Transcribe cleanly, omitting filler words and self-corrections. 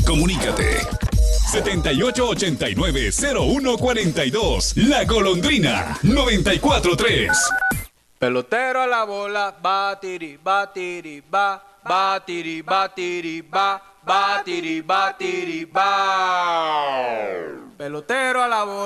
Comunícate. 7889-0142. La Golondrina 943. Pelotero a la bola, batiri, batiri, ba, batiri, batiri, ba, batiri, batiri, ba. Pelotero a la bola.